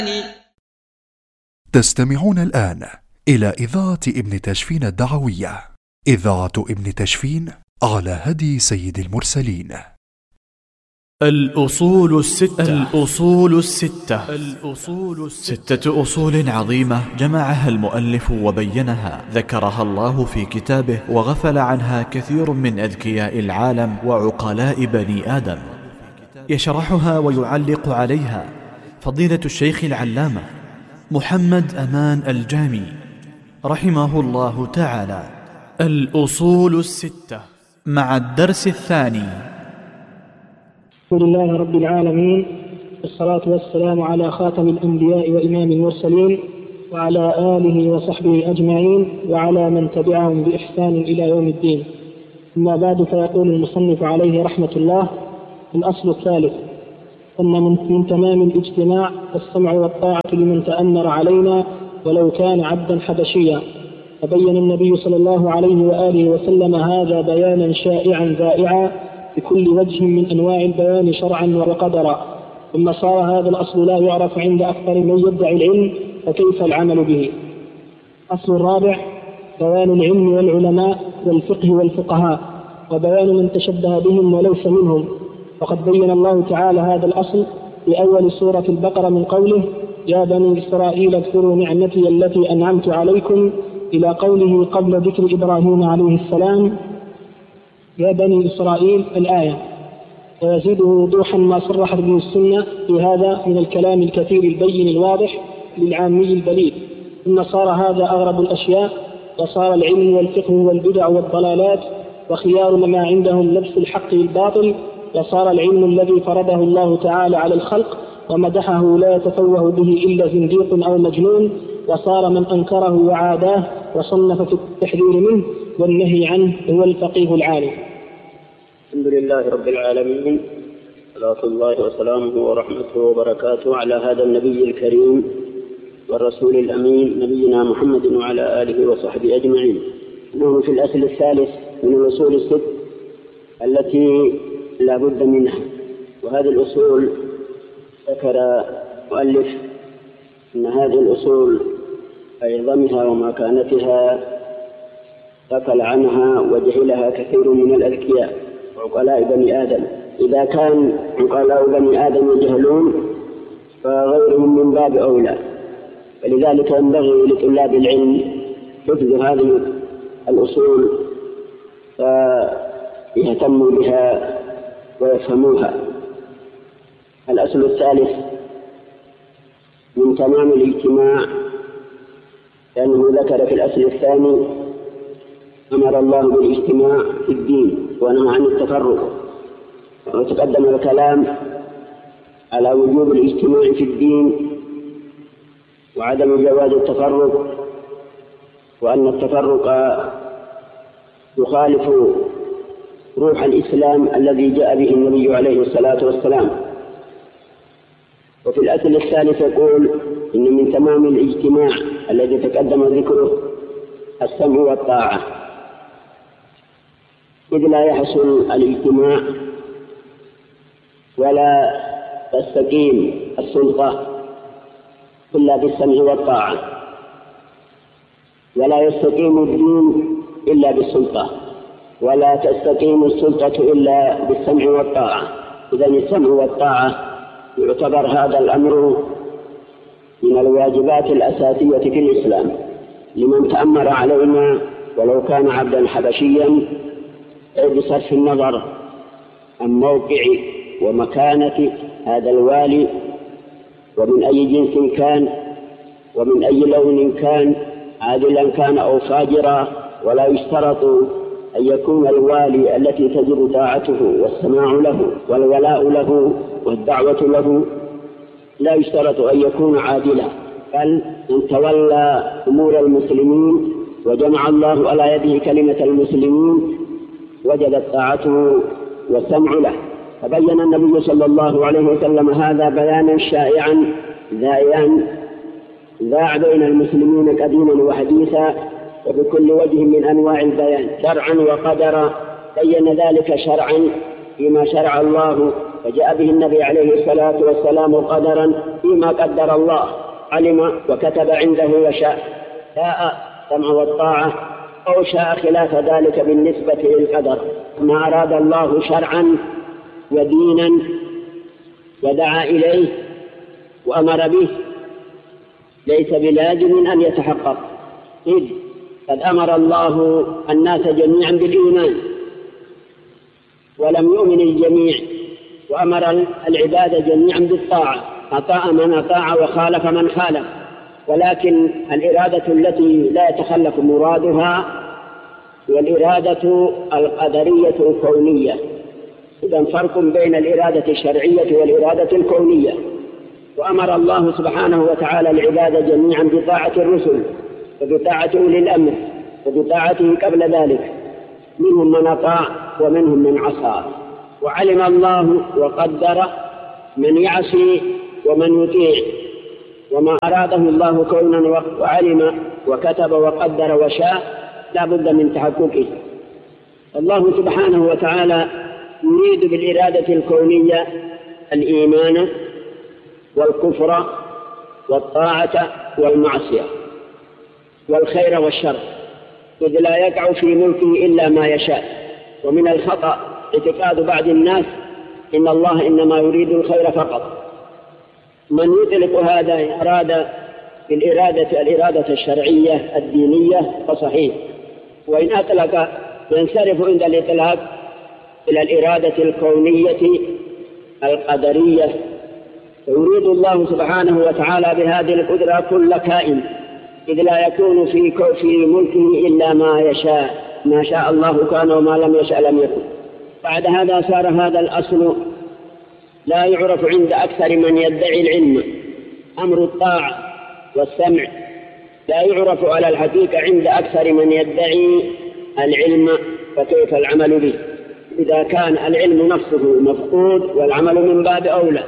تستمعون الآن إلى إذاعة ابن تشفين الدعوية، إذاعة ابن تشفين على هدي سيد المرسلين. الأصول الستة. ستة أصول عظيمة جمعها المؤلف وبينها، ذكرها الله في كتابه وغفل عنها كثير من أذكياء العالم وعقلاء بني آدم. يشرحها ويعلق عليها فضيلة الشيخ العلامة محمد أمان الجامي رحمه الله تعالى. الأصول الستة مع الدرس الثاني. الحمد لله رب العالمين، والصلاة والسلام على خاتم الأنبياء وإمام المرسلين، وعلى آله وصحبه أجمعين، وعلى من تبعهم بإحسان إلى يوم الدين. أما بعد، فيقول المصنف عليه رحمة الله: الأصل الثالث، أن من تمام الاجتماع السمع والطاعة لمن تأمر علينا ولو كان عبدا حبشيا. فبين النبي صلى الله عليه وآله وسلم هذا بيانا شائعا ذائعا بكل وجه من أنواع البيان شرعا وقدرا. ثم صار هذا الأصل لا يعرف عند أكثر من يدعي العلم، فكيف العمل به؟ الأصل الرابع: بيان العلم والعلماء والفقه والفقهاء، وبيان من تشبه بهم وليس منهم. وقد بين الله تعالى هذا الأصل في أول سورة البقرة من قوله: يا بني إسرائيل اذكروا نعمتي التي أنعمت عليكم، إلى قوله قبل ذكر إبراهيم عليه السلام: يا بني إسرائيل الآية. ويزيده وضوحا ما صرحت به السنة في هذا من الكلام الكثير البين الواضح للعامي البليغ. ثم صار هذا أغرب الأشياء، وصار العلم والفقه والبدع والضلالات وخيار ما عندهم لبس الحق بالباطل، وصار العلم الذي فرضه الله تعالى على الخلق ومدحه لا يتفوه به إلا زنديق أو مجنون، وصار من أنكره وعاداه وصنف في التحذير منه والنهي عنه هو الفقيه العالم. الحمد لله رب العالمين، صلاة الله وسلامه ورحمته وبركاته على هذا النبي الكريم والرسول الأمين نبينا محمد وعلى آله وصحبه أجمعين. نحن في الأصل الثالث من الأصول الست التي لا بد منها، وهذه الأصول ذكر مؤلف أن هذه الأصول عظمها ومكانتها غفل عنها وجهلها كثير من الأذكياء وعقلاء بني آدم. إذا كان عقلاء بني آدم يجهلون فغيرهم من باب أولى، فلذلك ينبغي لطلاب العلم حفظ هذه الأصول فيهتموا بها ويفهموها. الأصل الثالث: من تمام الاجتماع، لأنه ذكر في الأصل الثاني أمر الله بالاجتماع في الدين ونهى عن التفرق، وتقدم الكلام على وجوب الاجتماع في الدين وعدم جواز التفرق، وأن التفرق يخالف روح الإسلام الذي جاء به النبي عليه الصلاة والسلام. وفي الأصل الثالث يقول إن من تمام الاجتماع الذي تقدم ذكره السمع والطاعة، إذ لا يحصل الاجتماع ولا تستقيم السلطة إلا بالسمع والطاعة، ولا يستقيم الدين إلا بالسلطة، ولا تستقيم السلطة إلا بالسمع والطاعة. إذن السمع والطاعة يعتبر هذا الأمر من الواجبات الأساسية في الإسلام لمن تأمر علينا ولو كان عبدا حبشيا، بصرف النظر عن موقع ومكانة هذا الوالي ومن أي جنس كان ومن أي لون كان، عادلا كان أو فاجرا. ولا يشترط أن يكون الوالي التي تجب طاعته والسماع له والولاء له والدعوة له، لا يشترط أن يكون عادلا، بل إن تولى أمور المسلمين وجمع الله على يده كلمة المسلمين وجدت طاعته والسمع له. فبين النبي صلى الله عليه وسلم هذا بيانا شائعا ذاع بين المسلمين قديما وحديثا وبكل وجه من أنواع البيان شرعا وقدرا. بين ذلك شرعا فيما شرع الله فجاء به النبي عليه الصلاة والسلام قدرا فيما قدر الله، علم وكتب عنده وشاء، شاء السمع والطاعة أو شاء خلاف ذلك بالنسبة للقدر. ما أراد الله شرعا ودينا ودعا إليه وأمر به ليس بلازم أن يتحقق، إذ قد أمر الله الناس جميعا بالإيمان ولم يؤمن الجميع، وأمر العباد جميعا بالطاعة، أطاع من أطاع وخالف من خالف، ولكن الإرادة التي لا يتخلف مرادها والإرادة القدرية الكونية. إذن فرق بين الإرادة الشرعية والإرادة الكونية. وأمر الله سبحانه وتعالى العباد جميعا بطاعة الرسل وبطاعة أولي الأمر وبطاعته قبل ذلك، منهم من أطاع ومنهم من عصى. وعلم الله وقدر من يعصي ومن يطيع، وما أراده الله كونا وعلم وكتب وقدر وشاء لا بد من تحققه. الله سبحانه وتعالى يريد بالإرادة الكونية الإيمان والكفر والطاعة والمعصية والخير والشر، إذ لا يقع في ملكه إلا ما يشاء. ومن الخطأ اعتقاد بعض الناس إن الله إنما يريد الخير فقط. من يطلق هذا أراد الإرادة الشرعية الدينية فصحيح، وإن أطلق ينصرف عند الإطلاق إلى الإرادة الكونية القدرية. يريد الله سبحانه وتعالى بهذه القدرة كل كائن، إذ لا يكون في ملكه إلا ما يشاء، ما شاء الله كان وما لم يشاء لم يكن. بعد هذا صار هذا الأصل لا يعرف عند أكثر من يدعي العلم. أمر الطاعة والسمع لا يعرف على الحقيقة عند أكثر من يدعي العلم، فكيف العمل به إذا كان العلم نفسه مفقود والعمل من باب أولى.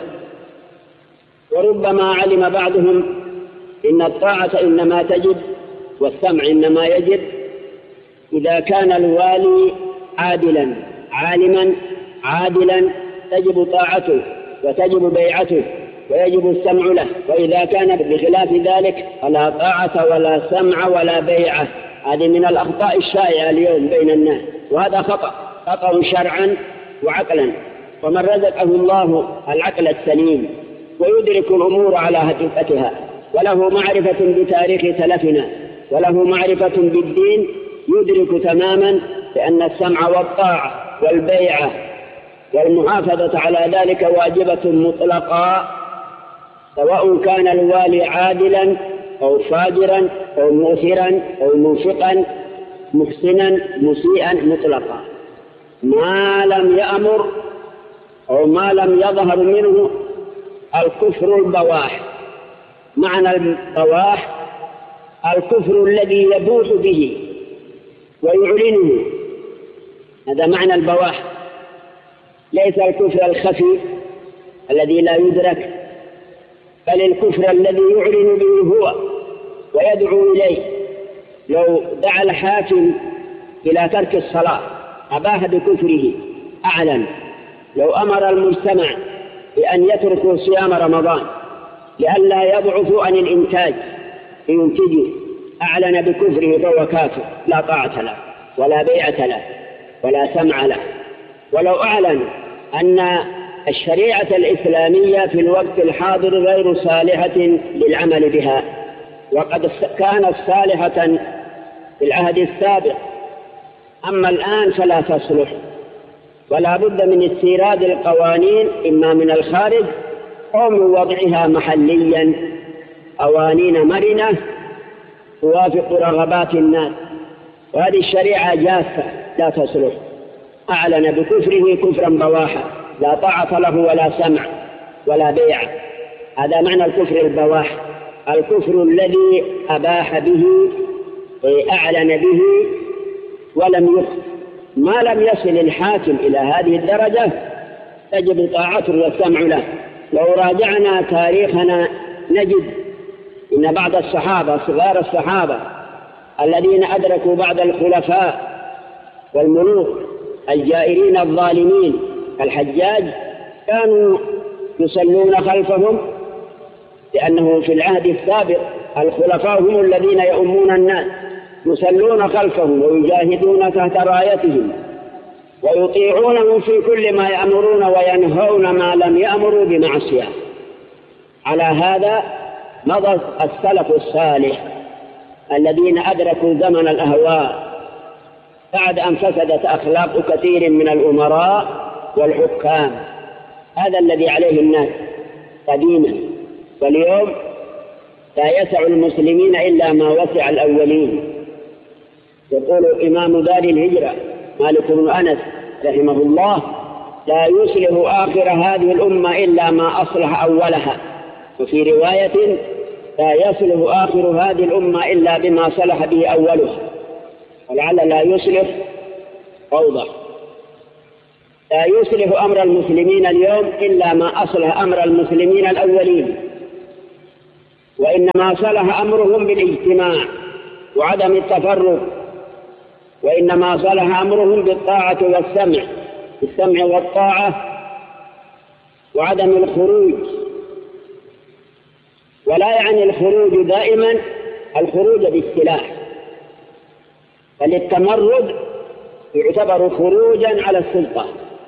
وربما علم بعضهم إن الطاعة إنما تجب والسمع إنما يجب إذا كان الوالي عادلا عالما عادلا تجب طاعته وتجب بيعته ويجب السمع له، وإذا كان بخلاف ذلك فلا طاعة ولا سمع ولا بيعة. هذه من الأخطاء الشائعة اليوم بين الناس، وهذا خطأ شرعا وعقلا. ومن رزقه الله العقل السليم ويدرك الأمور على حقيقتها وله معرفة بتاريخ سلفنا وله معرفة بالدين، يدرك تماما بأن السمع والطاعة والبيعة والمحافظة على ذلك واجبة مطلقا، سواء كان الوالي عادلا أو فاجرا أو مؤثرا أو منفقا محسنا مسيئا مطلقا، ما لم يأمر أو ما لم يظهر منه الكفر البواح. معنى البواح الكفر الذي يبوح به ويعلنه، هذا معنى البواح، ليس الكفر الخفي الذي لا يدرك، بل الكفر الذي يعلن به هو ويدعو إليه. لو دعا الحاكم إلى ترك الصلاة أباح بكفره أعلن. لو أمر المجتمع بأن يتركوا صيام رمضان لئلا يضعفوا عن الإنتاج لينتجوا أعلن بكفره فهو كافر، لا طاعة له ولا بيعة له ولا سمع له. ولو أعلن أن الشريعة الإسلامية في الوقت الحاضر غير صالحة للعمل بها وقد كانت صالحة في العهد السابق، أما الآن فلا تصلح، ولا بد من استيراد القوانين إما من الخارج أو من وضعها محليا، قوانين مرنة توافق رغبات الناس. وهذه الشريعة جافة لا تصلح. أعلن بكفره كفرا بواحا، لا طاعة له ولا سمع ولا بيع. هذا معنى الكفر البواح، الكفر الذي أباح به أعلن به ولم يخف. ما لم يصل الحاكم إلى هذه الدرجة تجب طاعته والسمع له. لو راجعنا تاريخنا نجد إن بعض الصحابة صغار الصحابة الذين أدركوا بعض الخلفاء والملوك الجائرين الظالمين الحجاج كانوا يصلون خلفهم، لأنه في العهد السابق الخلفاء هم الذين يؤمون الناس، يصلون خلفهم ويجاهدون تحت رايتهم ويطيعونهم في كل ما يأمرون وينهون ما لم يأمروا بمعصية. على هذا مضى السلف الصالح الذين أدركوا زمن الأهواء بعد أن فسدت أخلاق كثير من الأمراء والحكام. هذا الذي عليه الناس قديما، واليوم لا يسع المسلمين إلا ما وسع الأولين. يقول إمام دار الهجرة مالك بن أنس رحمه الله: لا يصلح آخر هذه الأمة إلا ما أصلح أولها. وفي رواية: لا يصلح آخر هذه الأمة إلا بما صلح به أولها. ولعل لا يصلح فوضى. لا يصلح أمر المسلمين اليوم إلا ما أصلح أمر المسلمين الأولين، وإنما صلح أمرهم بالاجتماع وعدم التفرق، وإنما صلح أمرهم بالطاعة والسمع، بالسمع والطاعة وعدم الخروج. ولا يعني الخروج دائما الخروج بالسلاح، بل التمرد يعتبر خروجا على السلطة.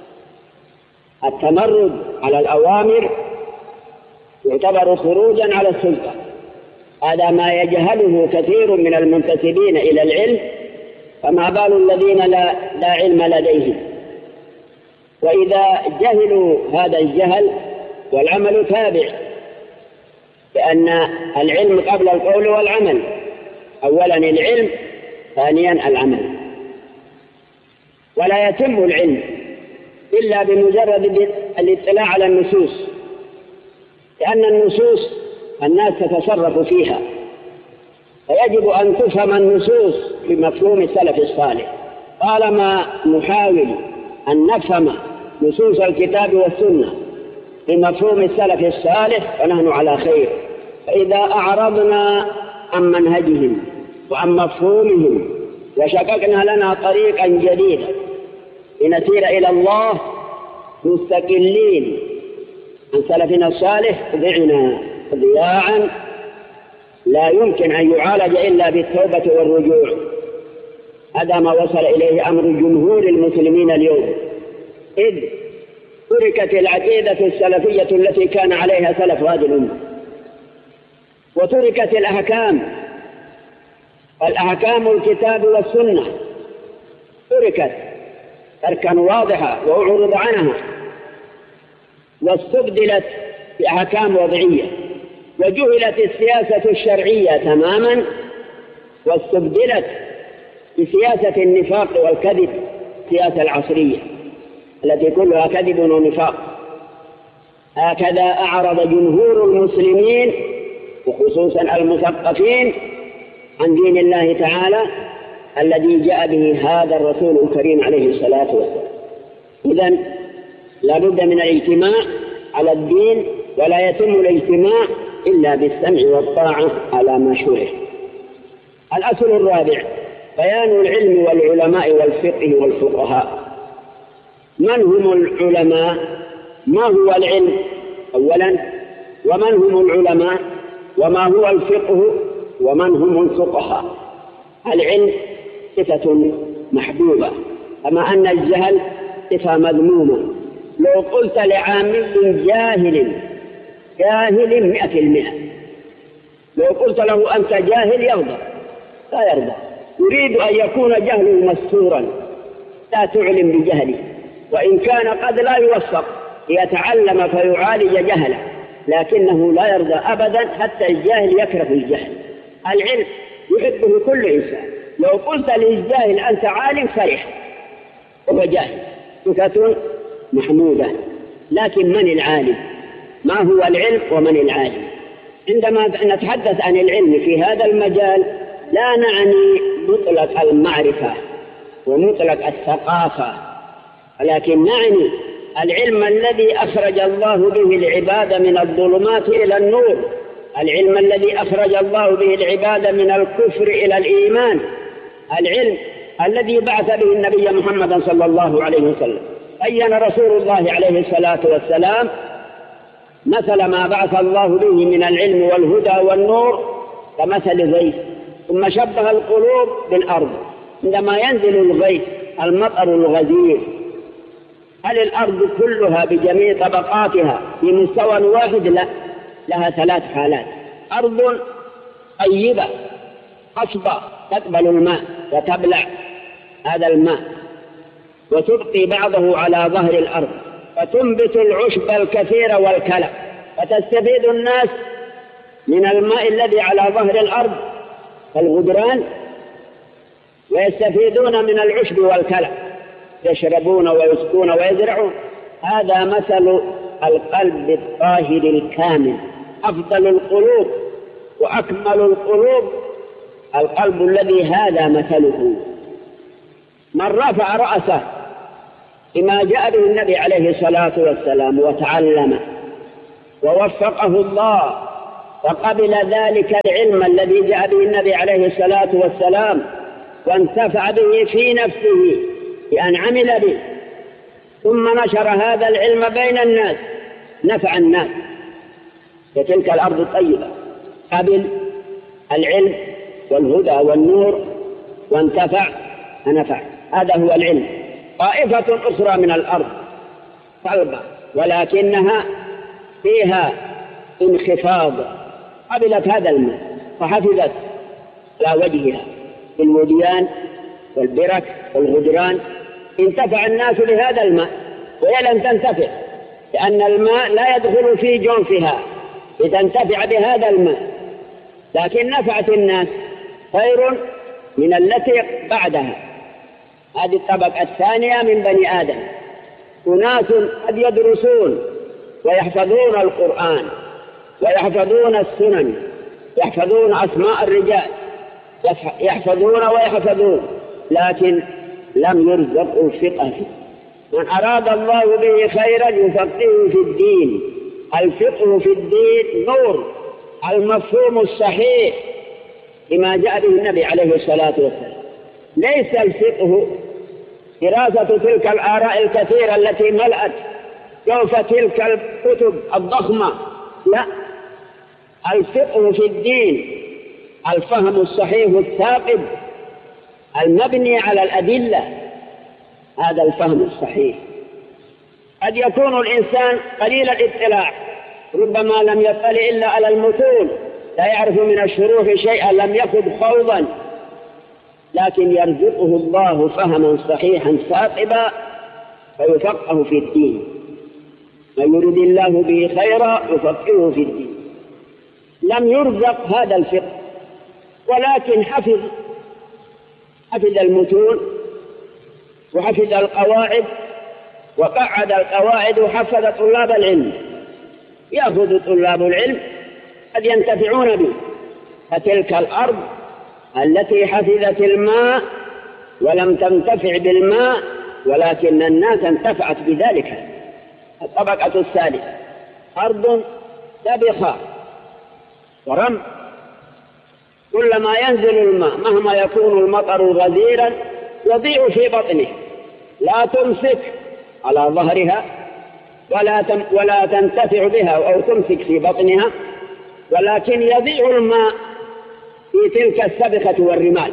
التمرد على الأوامر يعتبر خروجا على السلطة. هذا ما يجهله كثير من المنتسبين إلى العلم، فما بال الذين لا علم لديهم. وإذا جهلوا هذا الجهل والعمل تابع، لأن العلم قبل القول والعمل. أولا العلم، ثانيا العمل. ولا يتم العلم إلا بمجرد الاطلاع على النصوص، لأن النصوص الناس تتصرف فيها، فيجب أن تفهم النصوص بمفهوم السلف الصالح. طالما نحاول أن نفهم نصوص الكتاب والسنة بمفهوم السلف الصالح فنحن على خير. فإذا أعرضنا عن منهجهم وعن مفهومهم وشققنا لنا طريقا جديدا لنسير إلى الله مستقلين عن سلفنا الصالح، ضعنا ضياعا لا يمكن أن يعالج إلا بالتوبة والرجوع. هذا ما وصل إليه أمر جمهور المسلمين اليوم، إذ تركت العقيدة السلفية التي كان عليها سلف هذه الأمة، وتركت الأحكام الكتاب والسنة تركت تركا واضحا وأعرض عنها، واستبدلت بأحكام وضعية، وجهلت السياسة الشرعية تماما واستبدلت بسياسة النفاق والكذب، السياسة العصرية التي كلها كذب ونفاق. هكذا أعرض جمهور المسلمين وخصوصا المثقفين عن دين الله تعالى الذي جاء به هذا الرسول الكريم عليه الصلاة والسلام. إذن لا بد من الاجتماع على الدين، ولا يتم الاجتماع إلا بالسمع والطاعة على ما شرع. الأصل الرابع: بيان العلم والعلماء والفقه والفقهاء. من هم العلماء؟ ما هو العلم أولا؟ ومن هم العلماء؟ وما هو الفقه؟ ومن هم الفقهاء؟ العلم صفة محبوبة، كما أن الجهل صفة مذمومة. لو قلت لعامل جاهل 100%، لو قلت له أنت جاهل يرضى، لا يرضى. يريد أن يكون جهله مستورا، لا تعلم بجهله، وإن كان قد لا يوفق ليتعلم فيعالج جهله، لكنه لا يرضى أبدا حتى الجاهل يكره الجهل. العلم يحبه كل إنسان. لو قلت للجاهل أنت عالم فرح، هو جاهل، صفة محمودة. لكن من العالم؟ ما هو العلم ومن العالم؟ عندما نتحدث عن العلم في هذا المجال لا نعني مطلق المعرفة ومطلق الثقافة، ولكن نعني العلم الذي أخرج الله به العباد من الظلمات إلى النور، العلم الذي أخرج الله به العباد من الكفر إلى الإيمان، العلم الذي بعث به النبي محمد صلى الله عليه وسلم. بين رسول الله عليه الصلاة والسلام مثل ما بعث الله به من العلم والهدى والنور كمثل غيث، ثم شبه القلوب بالأرض. عندما ينزل الغيث المطر الغزير، هل الأرض كلها بجميع طبقاتها في مستوى واحد؟ لا، لها 3 حالات: أرض طيبة خصبة تقبل الماء وتبلع هذا الماء وتبقي بعضه على ظهر الأرض فتنبت العشب الكثير والكلى، فتستفيد الناس من الماء الذي على ظهر الأرض والغدران، ويستفيدون من العشب والكلى، يشربون ويسقون ويزرعون. هذا مثل القلب الطاهر الكامل. أفضل القلوب وأكمل القلوب القلب الذي هذا مثله. من رفع رأسه بما جاء به النبي عليه الصلاة والسلام وتعلم ووفقه الله وقبل ذلك العلم الذي جاء به النبي عليه الصلاة والسلام وانتفع به في نفسه بأن عمل به، ثم نشر هذا العلم بين الناس، نفع الناس وتلك الأرض الطيبة. قبل العلم والهدى والنور وانتفع فنفع، هذا هو العلم. طائفة أخرى من الأرض صلبة ولكنها فيها انخفاض، قبلت هذا الماء فحفظت على وجهها بالوديان والبرك والغدران. انتفع الناس بهذا الماء وهي لم تنتفع، لأن الماء لا يدخل في جوفها لتنتفع بهذا الماء، لكن نفعت الناس خير من التي بعدها. هذه الطبقة الثانية من بني آدم، أناس قد يدرسون ويحفظون القرآن ويحفظون السنن، يحفظون أسماء الرجال، يحفظون لكن لم يرزقوا الفقه. من أراد الله به خيرا يفقهه في الدين. الفقه في الدين نور، المفهوم الصحيح لما جاء به النبي عليه الصلاة والسلام. ليس الفقه دراسة تلك الآراء الكثيرة التي ملأت جوف تلك الكتب الضخمة، لا، الفقه في الدين الفهم الصحيح الثاقب المبني على الأدلة، هذا الفهم الصحيح. قد يكون الإنسان قليل الاطلاع، ربما لم يطلع إلا على المتون، لا يعرف من الشروح شيئا، لم يخض خوضا، لكن يرزقه الله فهما صحيحا ثاقبا فيفقه في الدين. من يرد الله به خيرا يفقهه في الدين. لم يرزق هذا الفقه ولكن حفظ المتون وحفظ القواعد وقعد القواعد وحفظ طلاب العلم. يأخذ طلاب العلم قد ينتفعون به. فتلك الأرض التي حفظت الماء ولم تنتفع بالماء ولكن الناس انتفعت بذلك. الطبقة الثالثة أرض سبخة ورم، كلما ينزل الماء مهما يكون المطر غزيرا يضيع في بطنه، لا تمسك على ظهرها ولا تنتفع بها أو تمسك في بطنها، ولكن يضيع الماء في تلك السبخة والرمال.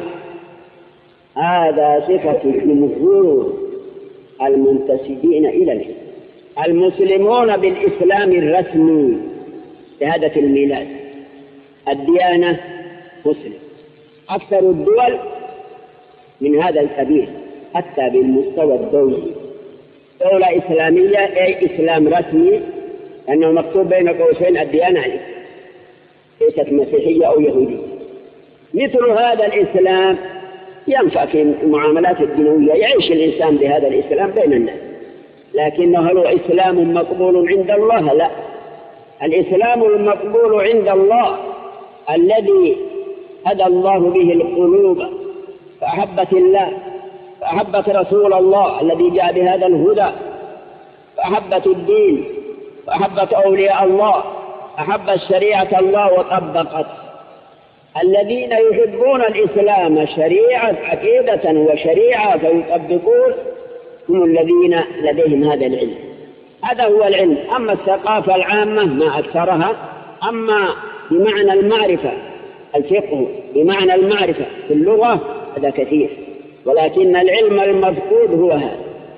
هذا صفة جمهور المنتسبين إلى العلم. المسلمون بالإسلام الرسمي شهادة الميلاد، الديانة مسلم. أكثر الدول من هذا القبيل حتى بالمستوى الدولي. دولة إسلامية أي إسلام رسمي، لأنه مكتوب بين قوسين الديانة ليست مسيحية أو يهودية. مثل هذا الإسلام ينفع في المعاملات الدنيوية، يعيش الإنسان بهذا الإسلام بين الناس، لكنه هل هو إسلام مقبول عند الله؟ لا. الإسلام المقبول عند الله الذي هدى الله به القلوب فأحبت الله، فأحبت رسول الله الذي جاء بهذا الهدى، فأحبت الدين، فأحبت أولياء الله، أحبت شريعة الله وطبقت. الذين يحبون الإسلام شريعة عقيدة وشريعة فيطبقون، هم الذين لديهم هذا العلم. هذا هو العلم. أما الثقافة العامة ما أكثرها. أما بمعنى المعرفة الفقه بمعنى المعرفة في اللغة هذا كثير، ولكن العلم المفقود هو هذا.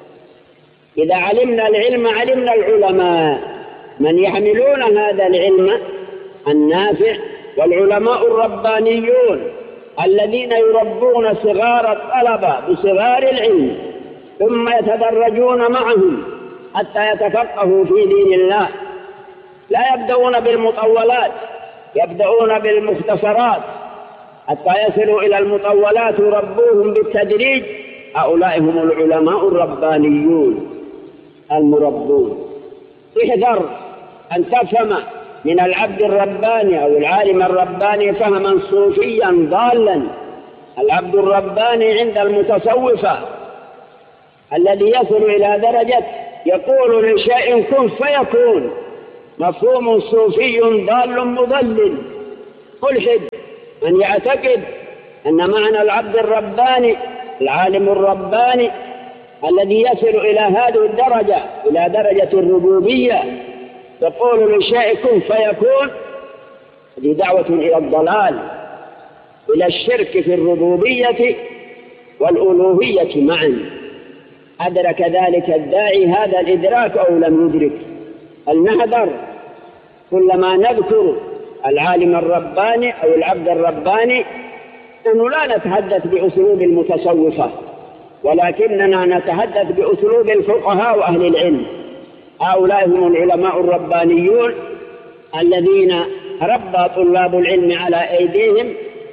إذا علمنا العلم علمنا العلماء من يحملون هذا العلم النافع، والعلماء الربانيون الذين يربون صغار الطلبة بصغار العلم ثم يتدرجون معهم حتى يتفقهوا في دين الله. لا يبدأون بالمطولات، يبدأون بالمختصرات حتى يصلوا إلى المطولات يربوهم بالتدريج. هؤلاء هم العلماء الربانيون المربون. احذر أن تفهم من العبد الرباني أو العالم الرباني فهما صوفيا ضالا. العبد الرباني عند المتصوفة الذي يصل إلى درجة يقول لشيء كن فيكون، مفهوم صوفي ضال مضلل ملحد. من يعتقد أن معنى العبد الرباني العالم الرباني الذي يصل إلى هذه الدرجة إلى درجة الربوبية يقول لشيء كن فيكون، هذه دعوة إلى الضلال، إلى الشرك في الربوبية والألوهية معا. أدرك ذلك الداعي هذا الإدراك أو لم يدرك. النهدر كلما نذكر العالم الرباني أو العبد الرباني نحن لا نتحدث بأسلوب المتصوفة، ولكننا نتحدث بأسلوب الفقهاء وأهل العلم. هؤلاء هم العلماء الربانيون الذين ربى طلاب العلم على أيديهم،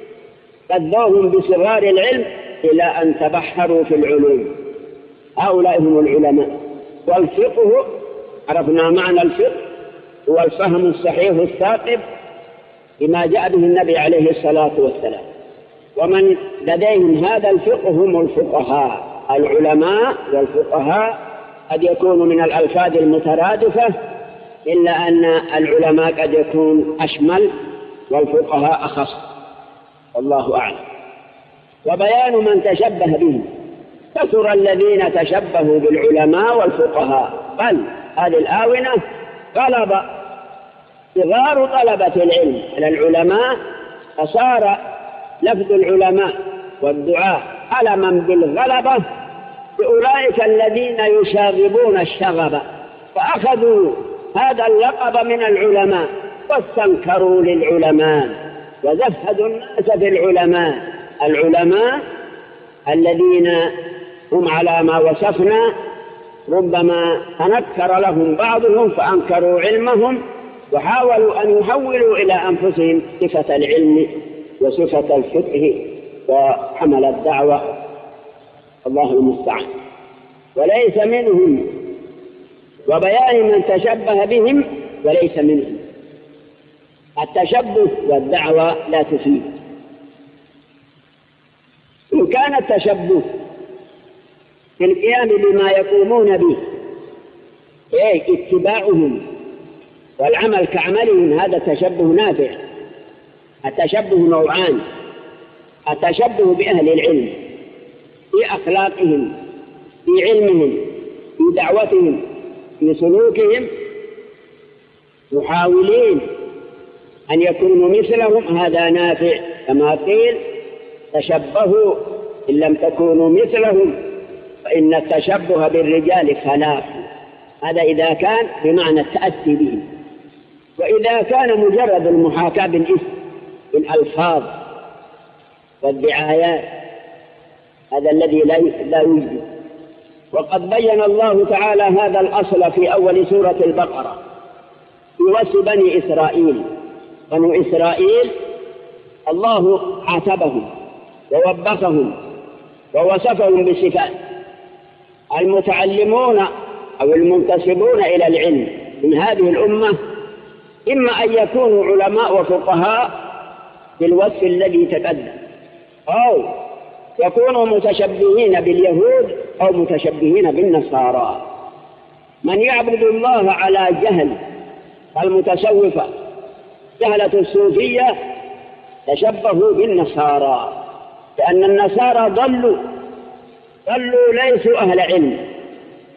قدوهم بصغار العلم إلى أن تبحروا في العلوم. هؤلاء هم العلماء. والفقه عرفنا معنى الفقه هو الفهم الصحيح الثاقب بما جاء به النبي عليه الصلاة والسلام. ومن لديهم هذا الفقه هم الفقهاء. العلماء والفقهاء قد يكون من الألفاظ المترادفة، إلا أن العلماء قد يكون أشمل والفقهاء أخص، والله أعلم. وبيان من تشبه بهم. كثر الذين تشبهوا بالعلماء والفقهاء، بل هذه الآونة غلب صغار طلبة العلم على العلماء، فصار لفظ العلماء والدعاء علما بالغلبة بأولئك الذين يشاغبون الشغب، فأخذوا هذا اللقب من العلماء واستنكروا للعلماء وزهدوا الناس في العلماء. العلماء الذين هم على ما وصفنا ربما تنكر لهم بعضهم فأنكروا علمهم وحاولوا أن يحولوا إلى أنفسهم صفة العلم وصفة الفقه وحمل الدعوة، الله المستعان. وليس منهم. وبيان من تشبه بهم وليس منهم. التشبه والدعوة لا تفيد. إن كان التشبه في القيام بما يقومون به اتباعهم والعمل كعملهم، هذا التشبه نافع. التشبه نوعان: التشبه بأهل العلم في أخلاقهم، في علمهم، في دعوتهم، في سلوكهم، محاولين أن يكونوا مثلهم، هذا نافع. كما قيل تشبهوا إن لم تكونوا مثلهم فإن التشبه بالرجال خلاف. هذا إذا كان بمعنى التأسي بهم. وإذا كان مجرد المحاكاة بالاسم بالألفاظ والدعايات هذا الذي لا يوجد. وقد بين الله تعالى هذا الأصل في أول سورة البقرة في وصف بني إسرائيل. بنو إسرائيل الله عاتبهم ووبخهم ووصفهم بصفات. المتعلمون أو المنتسبون إلى العلم من هذه الأمة إما أن يكونوا علماء وفقهاء بالوصف الذي تقدم، أو يكونوا متشبهين باليهود أو متشبهين بالنصارى. من يعبد الله على جهل المتصوفة جهلة الصوفية تشبهوا بالنصارى، لأن النصارى ضلوا ليسوا أهل علم،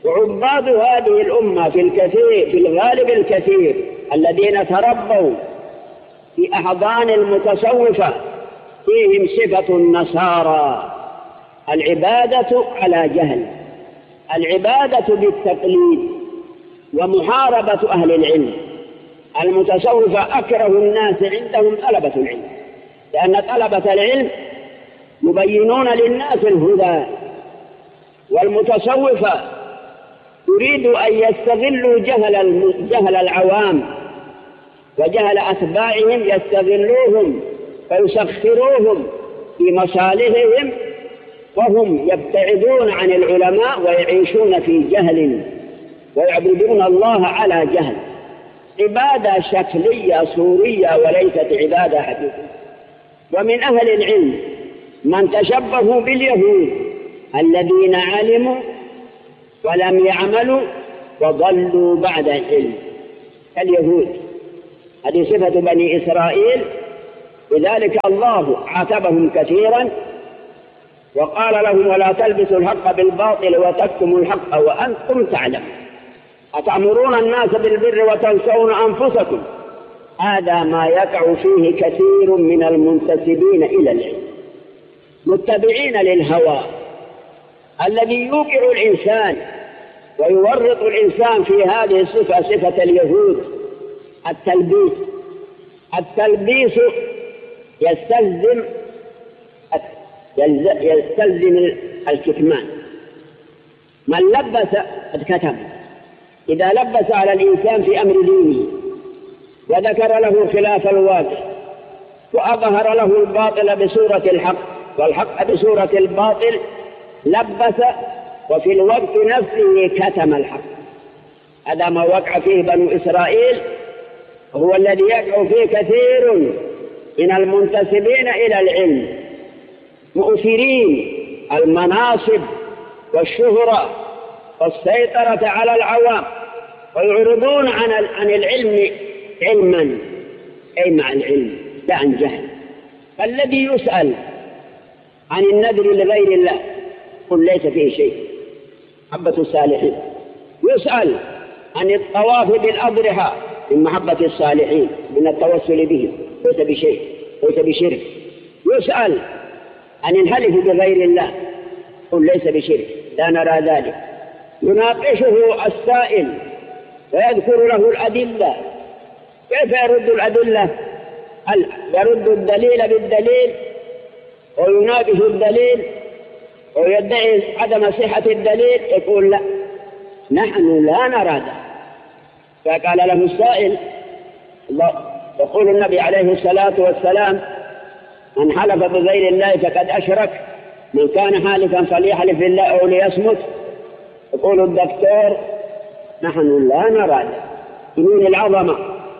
وعباد هذه الأمة في الغالب الكثير الذين تربوا في أحضان المتصوفة فيهم صفة النصارى، العبادة على جهل، العبادة بالتقليد ومحاربة أهل العلم. المتصوفة أكره الناس عندهم طلبة العلم، لأن طلبة العلم يبينون للناس الهدى، والمتصوفة يريد أن يستغلوا جهل العوام وجهل أتباعهم، يستغلوهم فيسخروهم في مصالحهم، وهم يبتعدون عن العلماء ويعيشون في جهل ويعبدون الله على جهل، عبادة شكلية صورية وليست عبادة حقيقية. ومن أهل العلم من تشبهوا باليهود الذين علموا ولم يعملوا وضلوا بعد العلم كاليهود، هذه صفة بني إسرائيل، لذلك الله عاتبهم كثيرا وقال لهم: ولا تلبسوا الحق بالباطل وتكتموا الحق وأنتم تعلمون، أتأمرون الناس بالبر وتنسون أنفسكم. هذا ما يقع فيه كثير من المنتسبين إلى العلم، متبعين للهوى الذي يوقع الإنسان ويورط الإنسان في هذه الصفة، صفة اليهود، التلبيس يستلزم الكتمان. من لبس قد كتم. إذا لبس على الإنسان في أمر دينه وذكر له خلاف الواقع وأظهر له الباطل بصورة الحق والحق بصورة الباطل، لبس وفي الوقت نفسه كتم الحق. هذا ما وقع فيه بنو إسرائيل، هو الذي يقع فيه كثير من المنتسبين إلى العلم، مؤثرين المناصب والشهرة والسيطرة على العوام، ويعرضون عن العلم علما، أي مع العلم لا عن جهل. فالذي يسأل عن النذر لغير الله قل ليس فيه شيء، محبة الصالحين. يسأل عن الطواف بالأضرحة من محبة الصالحين، من التوسل بهم، ليس بشيء، ليس بشرك. يسأل عن الحلف بغير الله قل ليس بشرك، لا نرى ذلك. يناقشه السائل ويذكر له الأدلة. كيف يرد الأدلة؟ هل يرد الدليل بالدليل ويناقش الدليل ويدعي عدم صحة الدليل؟ يقول لا، نحن لا نرى ذلك. فقال له السائل، يقول النبي عليه الصلاة والسلام: من حلف بغير الله فقد أشرك، من كان حالفا فليحلف بالله أو ليصمت. يقول الدكتور: نحن لا نرى ذلك. يمين العظمة،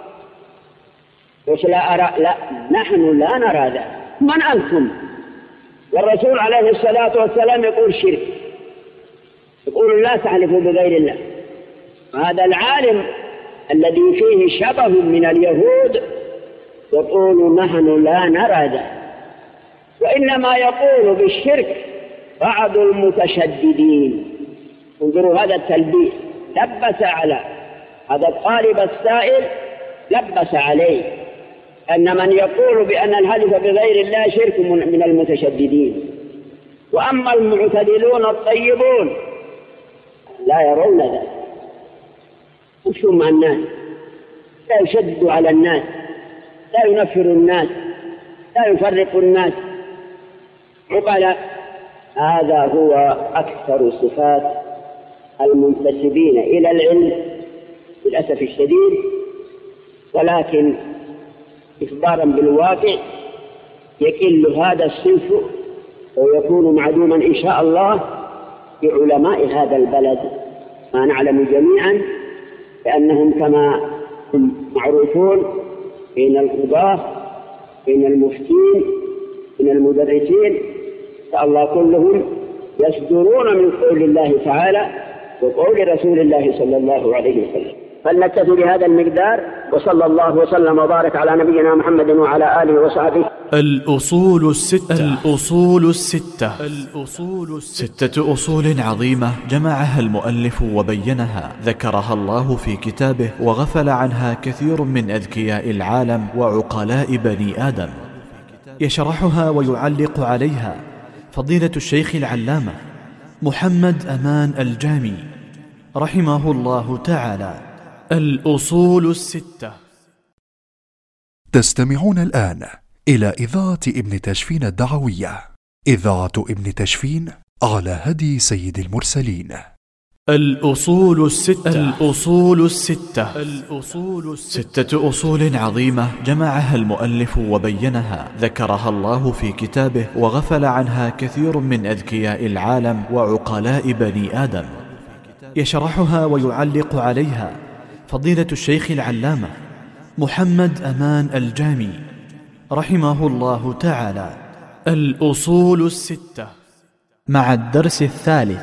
وش لا أرى؟ لا، نحن لا نرى ذلك. من أنتم؟ والرسول عليه الصلاة والسلام يقول شرك، يقول لا تحلفوا بغير الله. هذا العالم الذي فيه شبه من اليهود يقول نحن لا نرى ذلك. وإنما يقول بالشرك بعض المتشددين. انظروا هذا التلبيس، لبس على هذا الطالب السائل، لبس عليه أن من يقول بأن الحلف بغير الله شرك من المتشددين. وأما المعتدلون الطيبون لا يرون ذلك، يمشوا مع الناس، لا يشددوا على الناس، لا ينفر الناس، لا يفرق الناس، عقلاء. هذا هو أكثر صفات المنتسبين إلى العلم للأسف الشديد. ولكن إخبارا بالواقع يقل هذا الصنف ويكون معدوما إن شاء الله بعلماء هذا البلد، ما نعلم جميعا، لأنهم كما هم معروفون بين القضاة، بين المفتين، بين المدرسين، فالله كلهم يصدرون من قول الله تعالى وقول رسول الله صلى الله عليه وسلم. فلنكتفي بهذا المقدار، وصلى الله وسلم وبارك على نبينا محمد وعلى آله وصحبه. الأصول الستة. ستة أصول عظيمة جمعها المؤلف وبينها، ذكرها الله في كتابه وغفل عنها كثير من أذكياء العالم وعقلاء بني آدم. يشرحها ويعلق عليها فضيلة الشيخ العلامة محمد أمان الجامي رحمه الله تعالى. الأصول الستة. تستمعون الآن إلى إذاعة ابن تشفين الدعوية، إذاعة ابن تشفين على هدي سيد المرسلين. الأصول الستة. ستة أصول عظيمة جمعها المؤلف وبينها، ذكرها الله في كتابه وغفل عنها كثير من أذكياء العالم وعقلاء بني آدم. يشرحها ويعلق عليها فضيلة الشيخ العلامة محمد أمان الجامي رحمه الله تعالى. الأصول الستة مع الدرس الثالث.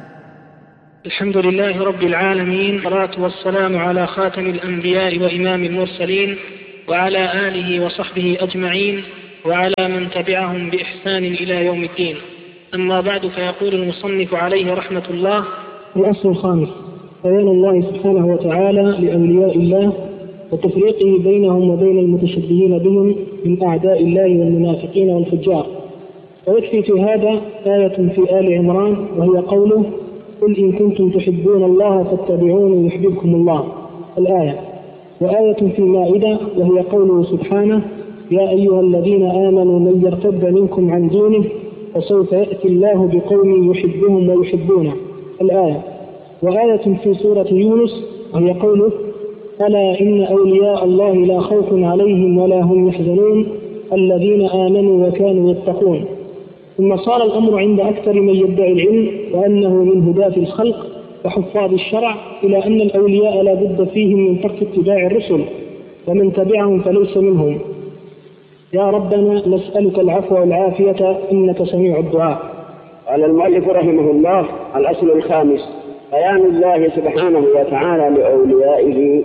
الحمد لله رب العالمين، والصلاة والسلام على خاتم الأنبياء وإمام المرسلين وعلى آله وصحبه أجمعين وعلى من تبعهم بإحسان إلى يوم الدين. أما بعد، فيقول المصنف عليه رحمة الله: الأصل الخامس: بيان الله سبحانه وتعالى لأولياء الله وتفريقه بينهم وبين المتشبهين بهم من أعداء الله والمنافقين والفجار. ويكفي في هذا آية في آل عمران وهي قوله: قل إن كنتم تحبون الله فاتبعوني يحببكم الله، الآية. وآية في مائدة وهي قوله سبحانه: يا أيها الذين آمنوا من يرتد منكم عن دينه فسوف يأتي الله بقوم يحبهم ويحبونه، الآية. وآية في سورة يونس وهي قوله: ألا إن أولياء الله لا خوف عليهم ولا هم يحزنون الذين آمنوا وكانوا يتقون. ثم صار الأمر عند أكثر من يدعي العلم وأنه من هداة الخلق وحفاظ الشرع إلى أن الأولياء لا بد فيهم من ترك اتباع الرسل، ومن تبعهم فليس منهم. يا ربنا نسألك العفو والعافية إنك سميع الدعاء. قال المؤلف رحمه الله: الأصل الخامس: بيان الله سبحانه وتعالى لأوليائه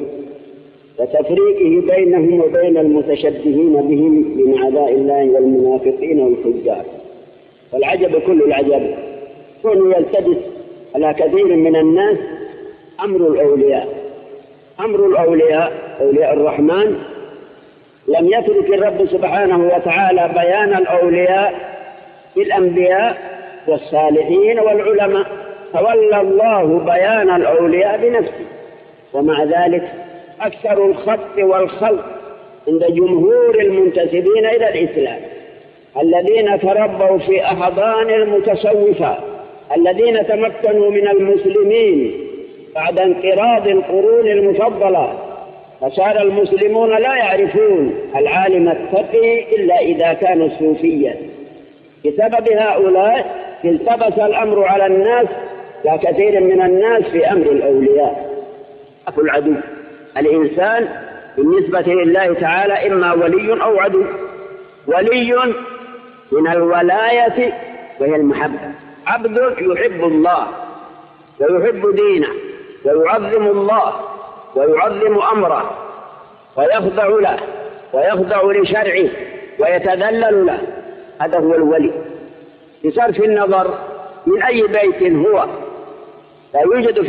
وتفريقه بينهم وبين المتشبهين بهم من أعداء الله والمنافقين والفجار. والعجب كل العجب كونه يلتبس على كثير من الناس أمر الأولياء. أمر الأولياء، أولياء الرحمن، لم يترك الرب سبحانه وتعالى بيان الأولياء بالأنبياء والصالحين والعلماء، تولى الله بيان الأولياء بنفسه. ومع ذلك أكثر الخط والخلق عند جمهور المنتسبين إلى الإسلام الذين تربوا في أحضان المتصوفة، الذين تمكنوا من المسلمين بعد انقراض القرون المفضلة، فصار المسلمون لا يعرفون العالم التقي إلا إذا كان صوفيا. بسبب هؤلاء التبس الأمر على الناس ككثير من الناس في أمر الأولياء. أخو العدو، الإنسان بالنسبة لله تعالى إما ولي أو عدو. ولي من الولاية وهي المحبة، عبد يحب الله ويحب دينه ويعظم الله ويعظم أمره ويخضع له ويخضع لشرعه ويتذلل له، هذا هو الولي. بصرف النظر من أي بيت هو، لا توجد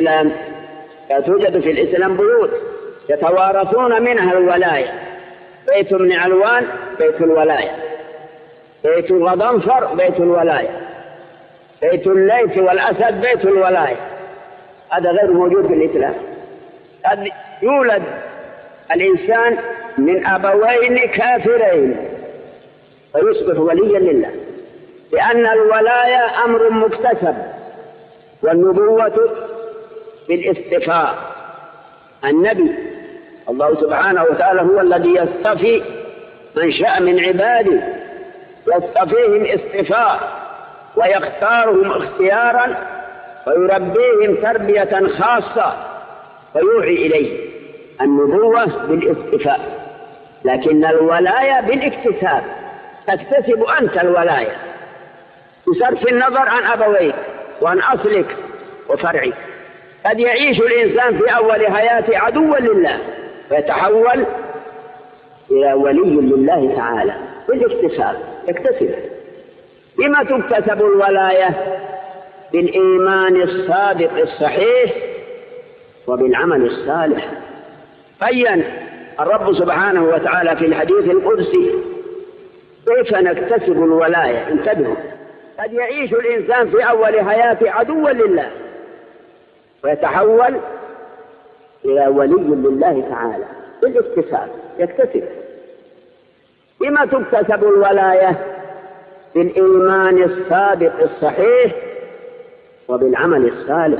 في الإسلام بيوت يتوارثون منها الولاية. بيت ابن علوان بيت الولاية، بيت غضنفر بيت الولاية، بيت الليث والأسد بيت الولاية. هذا غير موجود في الإسلام. قد يولد الإنسان من أبوين كافرين ويصبح وليا لله، لأن الولاية أمر مكتسب، والنبوة بالاصطفاء. النبي الله سبحانه وتعالى هو الذي يصطفي من شاء من عباده، يصطفيهم اصطفاء ويختارهم اختيارا ويربيهم تربية خاصة ويوحي إليه. النبوة بالاصطفاء، لكن الولاية بالاكتساب، تكتسب أنت الولاية بصرف النظر عن أبويك وعن أصلك وفرعك. قد يعيش الإنسان في أول حياته عدوا لله ويتحول إلى ولي لله تعالى بالاكتساب، يكتسب. بما تكتسب الولاية؟ بالإيمان الصادق الصحيح وبالعمل الصالح. بين الرب سبحانه وتعالى في الحديث القدسي كيف نكتسب الولاية. انتبهوا، قد يعيش الإنسان في أول حياته عدوا لله ويتحول إلى ولي لله تعالى بالاكتساب، يكتسب. بما تكتسب الولاية؟ بالإيمان الصادق الصحيح وبالعمل الصالح.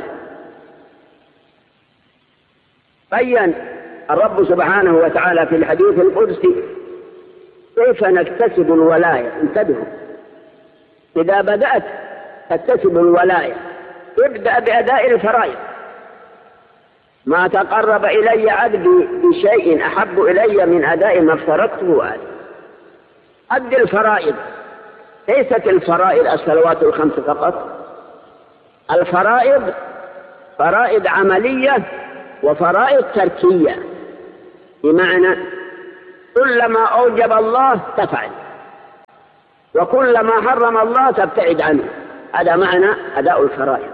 بين الرب سبحانه وتعالى في الحديث القدسي كيف نكتسب الولاية. انتبهوا، إذا بدأت تكتسب الولاية ابدأ بأداء الفرائض. ما تقرب إلي عبدي بشيء أحب إلي من أداء ما افترضته عليه. أد الفرائض. ليست الفرائض الصلوات الخمس فقط، الفرائض فرائض عملية وفرائض تركية، بمعنى كلما أوجب الله تفعل وكلما حرم الله تبتعد عنه. هذا معنى أداء الفرائض،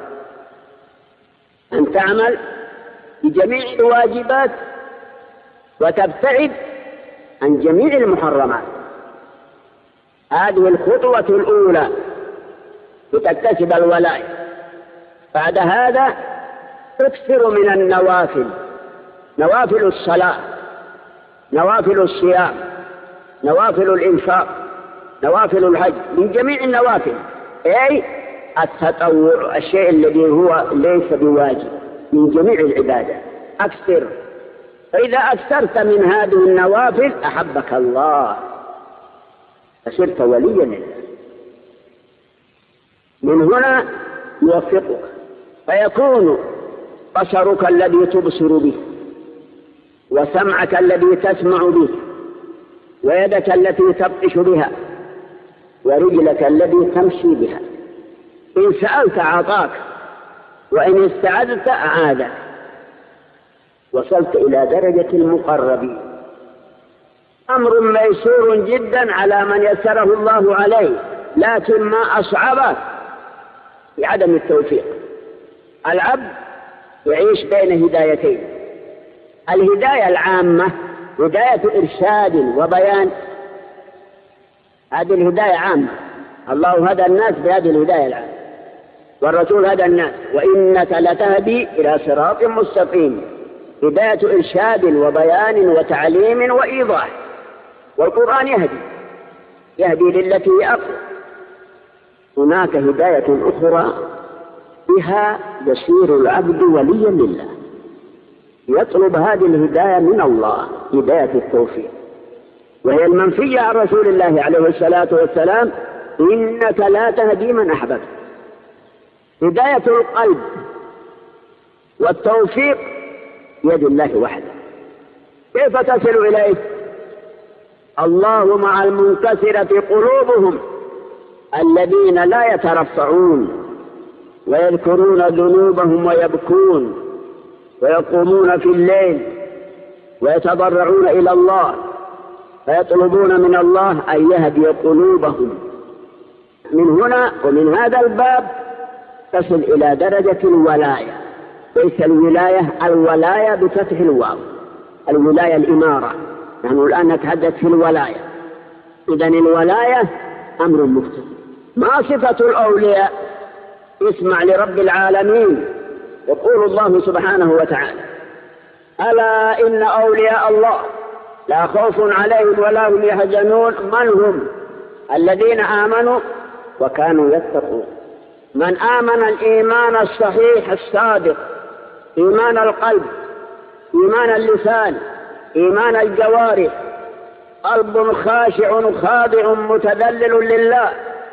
أن تعمل بجميع الواجبات وتبتعد عن جميع المحرمات. هذه الخطوة الأولى لتكتسب الولاية. بعد هذا تكثر من النوافل، نوافل الصلاة، نوافل الصيام، نوافل الإنفاق، نوافل الحج، من جميع النوافل، أي التطوع، الشيء الذي هو ليس بواجب، من جميع العبادات أكثر. فإذا أكثرت من هذه النوافل أحبك الله فصرت وليا لله. من هنا يوفقك فيكون بصرك الذي تبصر به، وسمعك الذي تسمع به، ويدك التي تبطش بها، ورجلك التي تمشي بها. إن سألت أعطاك، وإن استعذت أعاذك. وصلت إلى درجة المقربين. أمر ميسور جدا على من يسره الله عليه، لكن ما أصعبه بعدم التوفيق. العبد يعيش بين هدايتين: الهداية العامة هداية إرشاد وبيان، هذه الهداية عامة، الله هدى الناس بهذه الهداية العامة، والرسول هدى الناس، وإنك لتهدي إلى صراط مستقيم، هداية إرشاد وبيان وتعليم وإيضاح. والقرآن يهدي للتي هي أقوم. هناك هداية أخرى بها يصير العبد وليا لله، يطلب هذه الهداية من الله، هداية التوفيق، وهي المنفية عن رسول الله عليه الصلاة والسلام: إنك لا تهدي من أحببت. هداية القلب والتوفيق يد الله وحده. كيف تصل إليه؟ الله مع المنكسرة قلوبهم الذين لا يترفعون ويذكرون ذنوبهم ويبكون ويقومون في الليل ويتضرعون إلى الله فيطلبون من الله أن يهدي قلوبهم. من هنا ومن هذا الباب تصل إلى درجة الولاية. ليس الولاية بفتح الواو، الولاية الإمارة. نحن الآن نتحدث في الولاية. إذن الولاية أمر مختلف. ما صفة الأولياء؟ اسمع لرب العالمين. يقول الله سبحانه وتعالى: ألا إن أولياء الله لا خوف عليهم ولا هم يحزنون. من هم؟ الذين آمنوا وكانوا يتقون. من آمن الإيمان الصحيح الصادق، إيمان القلب، إيمان اللسان، إيمان الجوارح، قلب خاشع خاضع متذلل لله،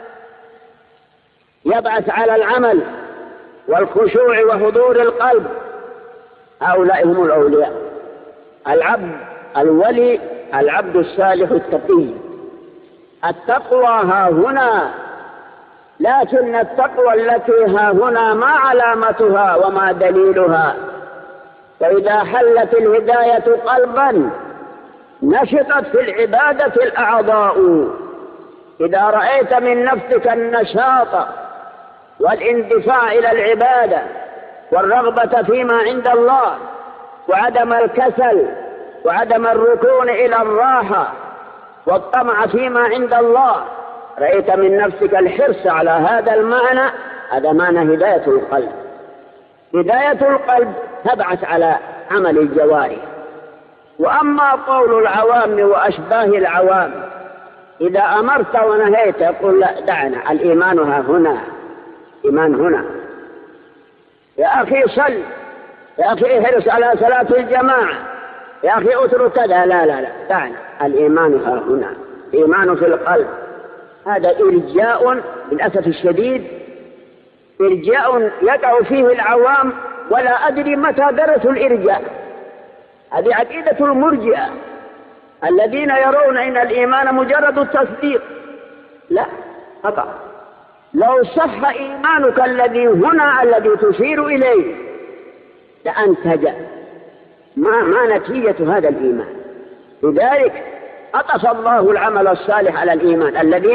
يبعث على العمل والخشوع وحضور القلب. هؤلاء هم الأولياء. العبد الولي العبد الصالح التقي. التقوى ها هنا لكن التقوى التي ها هنا ما علامتها وما دليلها؟ فإذا حلت الهداية قلبا نشطت في العبادة الأعضاء. إذا رأيت من نفسك النشاط والاندفاع إلى العبادة والرغبة فيما عند الله وعدم الكسل وعدم الركون إلى الراحة والطمع فيما عند الله، رأيت من نفسك الحرص على هذا المعنى، هذا معنى هداية القلب. هداية القلب تبعث على عمل الجوارح. وأما قول العوام وأشباه العوام إذا أمرت ونهيت يقول لا دعنا، الإيمان ها هنا، إيمان هنا. يا أخي صل، يا أخي احرص على صلاة الجماعة، يا أخي اترك كذا، لا دعنا، الإيمان ها هنا، إيمان في القلب. هذا إرجاء للأسف الشديد، إرجاء يقع فيه العوام ولا أدري متى درسوا الإرجاء. هذه عقيدة المرجئة الذين يرون أن الإيمان مجرد التصديق. لا، خطأ. لو صح إيمانك الذي هنا الذي تشير إليه لأنتج. ما نتيجة هذا الإيمان؟ لذلك أطف الله العمل الصالح على الإيمان. الذين